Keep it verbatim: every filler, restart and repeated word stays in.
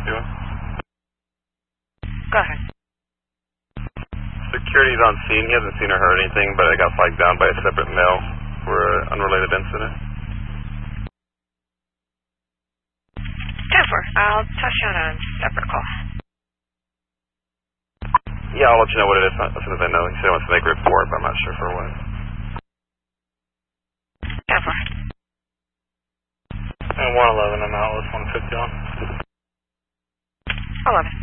fifty-one. Go ahead. Security's on scene. He hasn't seen or heard anything, but it got flagged down by a separate male for an unrelated incident. ten four, I'll touch you on a separate call. Yeah, I'll let you know what it is as soon as I know. He said he wants to make a report, but I'm not sure for what. ten four. And one eleven, I'm out with one fifty on. eleven.